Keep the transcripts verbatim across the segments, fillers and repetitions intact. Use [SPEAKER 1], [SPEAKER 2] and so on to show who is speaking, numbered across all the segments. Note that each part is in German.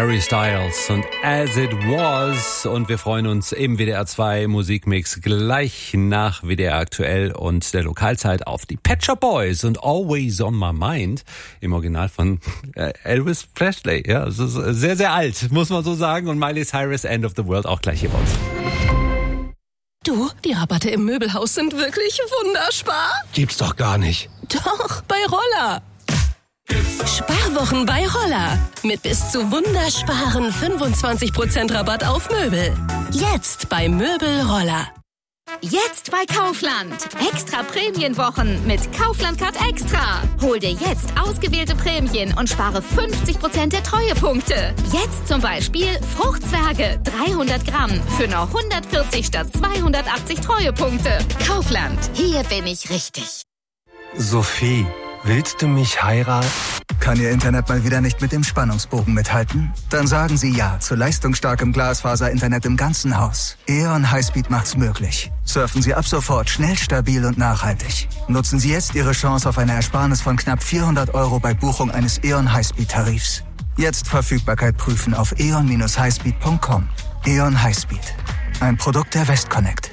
[SPEAKER 1] Harry Styles und As It Was. Und wir freuen uns im W D R zwei Musikmix gleich nach W D R aktuell und der Lokalzeit auf die Pet Shop Boys und Always on My Mind im Original von äh, Elvis Presley. Ja, es ist sehr, sehr alt, muss man so sagen. Und Miley Cyrus, End of the World, auch gleich hier bei uns.
[SPEAKER 2] Du, die Rabatte im Möbelhaus sind wirklich wunderspar.
[SPEAKER 3] Gibt's doch gar nicht.
[SPEAKER 2] Doch, bei Roller. Sparwochen bei Roller. Mit bis zu wundersparen fünfundzwanzig Prozent Rabatt auf Möbel. Jetzt bei Möbel Roller.
[SPEAKER 4] Jetzt bei Kaufland. Extra Prämienwochen mit Kaufland Card Extra. Hol dir jetzt ausgewählte Prämien und spare fünfzig Prozent der Treuepunkte. Jetzt zum Beispiel Fruchtzwerge dreihundert Gramm für nur hundertvierzig statt zweihundertachtzig Treuepunkte. Kaufland. Hier bin ich richtig.
[SPEAKER 3] Sophie, willst du mich heiraten?
[SPEAKER 5] Kann Ihr Internet mal wieder nicht mit dem Spannungsbogen mithalten? Dann sagen Sie ja zu leistungsstarkem Glasfaser-Internet im ganzen Haus. E O N Highspeed macht's möglich. Surfen Sie ab sofort schnell, stabil und nachhaltig. Nutzen Sie jetzt Ihre Chance auf eine Ersparnis von knapp vierhundert Euro bei Buchung eines E O N Highspeed-Tarifs. Jetzt Verfügbarkeit prüfen auf e o n dash highspeed punkt com. E O N Highspeed. Ein Produkt der Westconnect.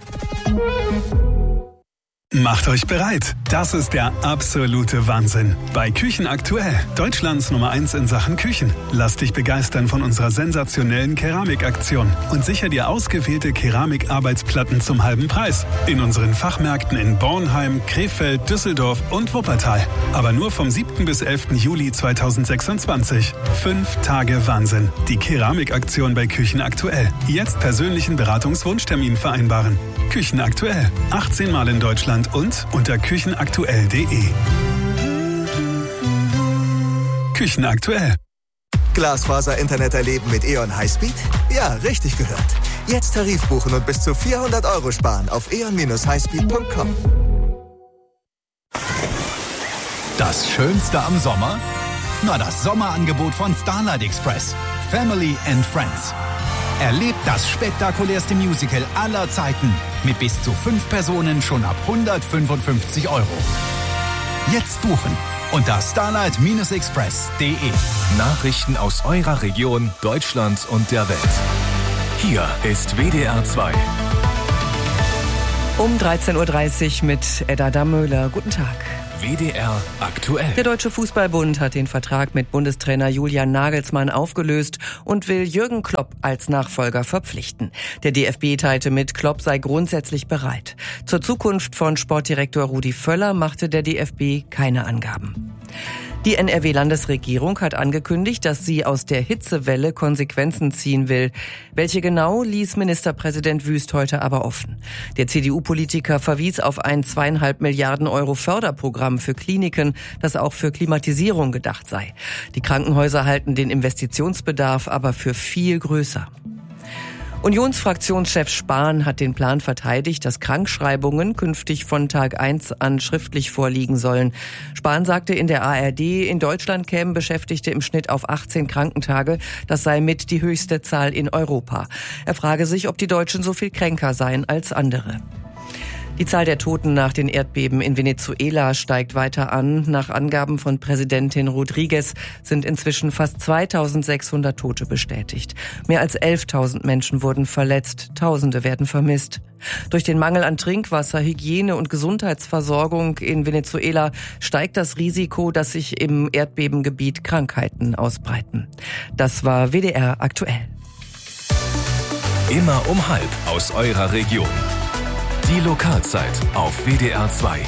[SPEAKER 6] Macht euch bereit. Das ist der absolute Wahnsinn. Bei Küchen aktuell. Deutschlands Nummer eins in Sachen Küchen. Lass dich begeistern von unserer sensationellen Keramikaktion und sicher dir ausgewählte Keramikarbeitsplatten zum halben Preis. In unseren Fachmärkten in Bornheim, Krefeld, Düsseldorf und Wuppertal. Aber nur vom siebten bis elften Juli zweitausendsechsundzwanzig. Fünf Tage Wahnsinn. Die Keramikaktion bei Küchen aktuell. Jetzt persönlichen Beratungswunschtermin vereinbaren. Küchen aktuell. achtzehn Mal in Deutschland und unter küchenaktuell punkt de. Küchen aktuell.
[SPEAKER 5] Glasfaser-Internet erleben mit E O N Highspeed? Ja, richtig gehört. Jetzt Tarif buchen und bis zu vierhundert Euro sparen auf e o n dash highspeed punkt com.
[SPEAKER 7] Das Schönste am Sommer? Na, das Sommerangebot von Starlight Express. Family and Friends. Erlebt das spektakulärste Musical aller Zeiten mit bis zu fünf Personen schon ab hundertfünfundfünfzig Euro. Jetzt buchen unter starlight dash express punkt de.
[SPEAKER 8] Nachrichten aus eurer Region, Deutschland und der Welt. Hier ist W D R zwei.
[SPEAKER 9] Um dreizehn Uhr dreißig mit Edda Dammöhler. Guten Tag.
[SPEAKER 8] W D R aktuell.
[SPEAKER 9] Der Deutsche Fußballbund hat den Vertrag mit Bundestrainer Julian Nagelsmann aufgelöst und will Jürgen Klopp als Nachfolger verpflichten. Der D F B teilte mit, Klopp sei grundsätzlich bereit. Zur Zukunft von Sportdirektor Rudi Völler machte der D F B keine Angaben. Die N R W-Landesregierung hat angekündigt, dass sie aus der Hitzewelle Konsequenzen ziehen will. Welche genau, ließ Ministerpräsident Wüst heute aber offen. Der C D U-Politiker verwies auf ein zweieinhalb Milliarden Euro Förderprogramm für Kliniken, das auch für Klimatisierung gedacht sei. Die Krankenhäuser halten den Investitionsbedarf aber für viel größer. Unionsfraktionschef Spahn hat den Plan verteidigt, dass Krankschreibungen künftig von Tag eins an schriftlich vorliegen sollen. Spahn sagte in der A R D, in Deutschland kämen Beschäftigte im Schnitt auf achtzehn Krankentage. Das sei mit die höchste Zahl in Europa. Er frage sich, ob die Deutschen so viel kränker seien als andere. Die Zahl der Toten nach den Erdbeben in Venezuela steigt weiter an. Nach Angaben von Präsidentin Rodriguez sind inzwischen fast zweitausendsechshundert Tote bestätigt. Mehr als elftausend Menschen wurden verletzt. Tausende werden vermisst. Durch den Mangel an Trinkwasser, Hygiene und Gesundheitsversorgung in Venezuela steigt das Risiko, dass sich im Erdbebengebiet Krankheiten ausbreiten. Das war W D R aktuell.
[SPEAKER 8] Immer um halb aus eurer Region. Die Lokalzeit auf W D R zwei.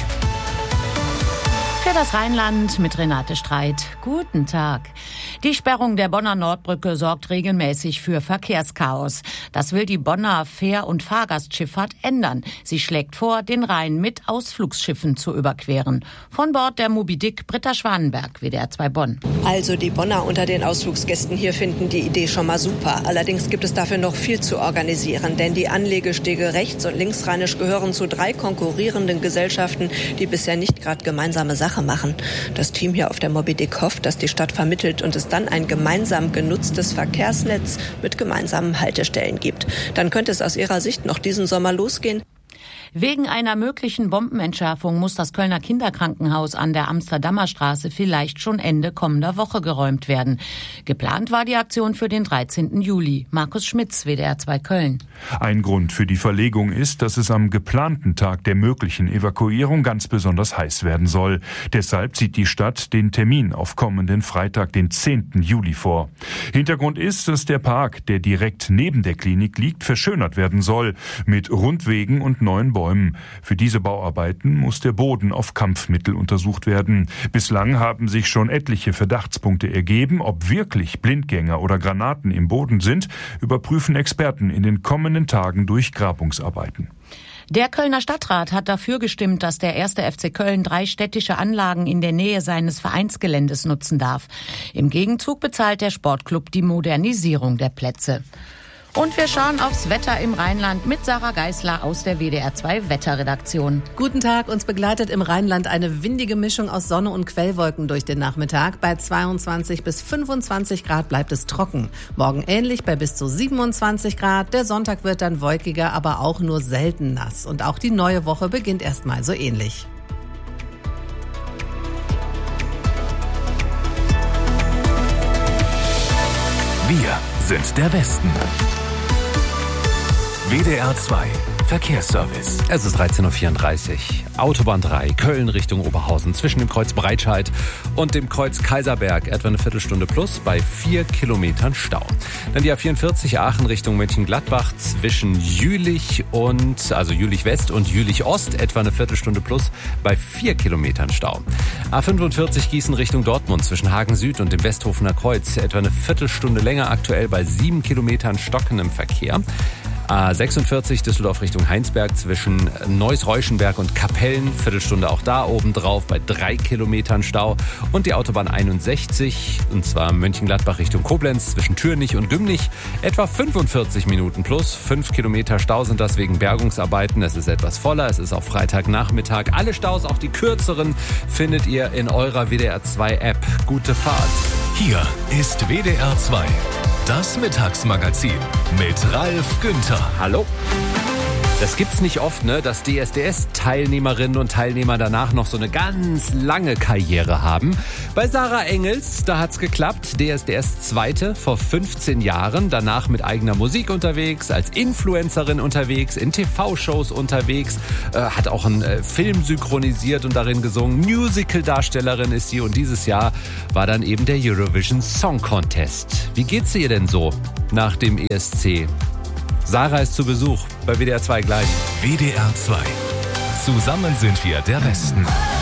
[SPEAKER 10] Für das Rheinland mit Renate Streit. Guten Tag. Die Sperrung der Bonner Nordbrücke sorgt regelmäßig für Verkehrschaos. Das will die Bonner Fähr- und Fahrgastschifffahrt ändern. Sie schlägt vor, den Rhein mit Ausflugsschiffen zu überqueren. Von Bord der Moby Dick, Britta Schwanenberg, W D R zwei Bonn.
[SPEAKER 11] Also die Bonner unter den Ausflugsgästen hier finden die Idee schon mal super. Allerdings gibt es dafür noch viel zu organisieren. Denn die Anlegestege rechts- und linksrheinisch gehören zu drei konkurrierenden Gesellschaften, die bisher nicht gerade gemeinsame Sache machen. Das Team hier auf der Moby Dick hofft, dass die Stadt vermittelt und es dann ein gemeinsam genutztes Verkehrsnetz mit gemeinsamen Haltestellen gibt. Dann könnte es aus ihrer Sicht noch diesen Sommer losgehen.
[SPEAKER 10] Wegen einer möglichen Bombenentschärfung muss das Kölner Kinderkrankenhaus an der Amsterdamer Straße vielleicht schon Ende kommender Woche geräumt werden. Geplant war die Aktion für den dreizehnten Juli. Markus Schmitz, W D R zwei Köln.
[SPEAKER 12] Ein Grund für die Verlegung ist, dass es am geplanten Tag der möglichen Evakuierung ganz besonders heiß werden soll. Deshalb zieht die Stadt den Termin auf kommenden Freitag, den zehnten Juli vor. Hintergrund ist, dass der Park, der direkt neben der Klinik liegt, verschönert werden soll mit Rundwegen und neuen Bäumen. Für diese Bauarbeiten muss der Boden auf Kampfmittel untersucht werden. Bislang haben sich schon etliche Verdachtspunkte ergeben. Ob wirklich Blindgänger oder Granaten im Boden sind, überprüfen Experten in den kommenden Tagen durch Grabungsarbeiten.
[SPEAKER 10] Der Kölner Stadtrat hat dafür gestimmt, dass der erste F C Köln drei städtische Anlagen in der Nähe seines Vereinsgeländes nutzen darf. Im Gegenzug bezahlt der Sportclub die Modernisierung der Plätze. Und wir schauen aufs Wetter im Rheinland mit Sarah Geisler aus der W D R zwei Wetterredaktion.
[SPEAKER 13] Guten Tag, uns begleitet im Rheinland eine windige Mischung aus Sonne und Quellwolken durch den Nachmittag. Bei zweiundzwanzig bis fünfundzwanzig Grad bleibt es trocken. Morgen ähnlich bei bis zu siebenundzwanzig Grad. Der Sonntag wird dann wolkiger, aber auch nur selten nass. Und auch die neue Woche beginnt erstmal so ähnlich.
[SPEAKER 8] Wir sind der Westen. W D R zwei Verkehrsservice.
[SPEAKER 1] Es ist dreizehn Uhr vierunddreißig. Autobahn drei, Köln Richtung Oberhausen. Zwischen dem Kreuz Breitscheid und dem Kreuz Kaiserberg etwa eine Viertelstunde plus bei vier Kilometern Stau. Dann die A vierundvierzig Aachen Richtung Mönchengladbach zwischen Jülich und, also Jülich West und Jülich Ost etwa eine Viertelstunde plus bei vier Kilometern Stau. A fünfundvierzig Gießen Richtung Dortmund zwischen Hagen Süd und dem Westhofener Kreuz etwa eine Viertelstunde länger, aktuell bei sieben Kilometern stockendem Verkehr. A sechsundvierzig Düsseldorf Richtung Heinsberg zwischen Neuss-Reuschenberg und Kapellen, Viertelstunde auch da obendrauf bei drei Kilometern Stau. Und die Autobahn einundsechzig, und zwar Mönchengladbach Richtung Koblenz zwischen Türnich und Gümnich, etwa fünfundvierzig Minuten plus. Fünf Kilometer Stau sind das wegen Bergungsarbeiten. Es ist etwas voller, es ist auch Freitagnachmittag. Alle Staus, auch die kürzeren, findet ihr in eurer W D R zwei App. Gute Fahrt.
[SPEAKER 8] Hier ist W D R zwei. Das Mittagsmagazin mit Ralf Günther.
[SPEAKER 1] Hallo. Das gibt's nicht oft, ne, dass D S D S-Teilnehmerinnen und Teilnehmer danach noch so eine ganz lange Karriere haben. Bei Sarah Engels, da hat's geklappt. D S D S-Zweite vor fünfzehn Jahren. Danach mit eigener Musik unterwegs, als Influencerin unterwegs, in T V-Shows unterwegs. Äh, hat auch einen äh, Film synchronisiert und darin gesungen. Musical-Darstellerin ist sie und dieses Jahr war dann eben der Eurovision Song Contest. Wie geht's ihr denn so nach dem E S C? Sarah ist zu Besuch bei W D R zwei gleich.
[SPEAKER 8] W D R zwei. Zusammen sind wir der Westen.